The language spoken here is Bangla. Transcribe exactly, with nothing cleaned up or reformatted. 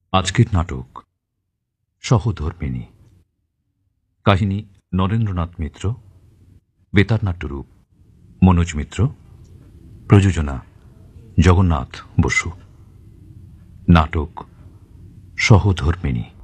আজকের নাটক সহধর্মিণী। কাহিনী নরেন্দ্রনাথ মিত্র, বেতার নাট্যরূপ মনোজ মিত্র, প্রযোজনা জগন্নাথ বসু। নাটক সহধর্মিণী।